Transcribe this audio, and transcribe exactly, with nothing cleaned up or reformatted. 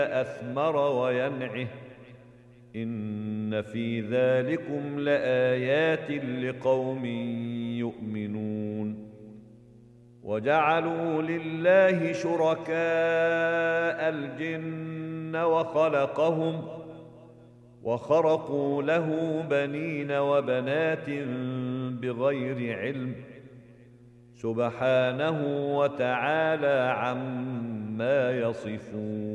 أثمر وينعه إن في ذلكم لآيات لقوم يؤمنون وجعلوا لله شركاء الجن وخلقهم وخرقوا له بنين وبنات بغير علم سبحانه وتعالى عما يصفون